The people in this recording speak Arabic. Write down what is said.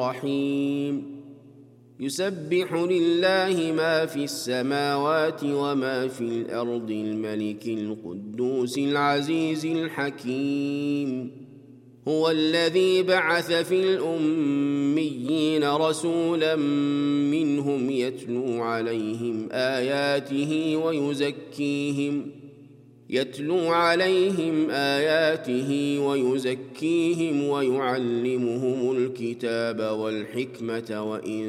الرحيم يسبح لله ما في السماوات وما في الأرض الملك القدوس العزيز الحكيم هو الذي بعث في الأميين رسولا منهم يتلو عليهم آياته ويزكيهم ويعلمهم الكتاب والحكمة وإن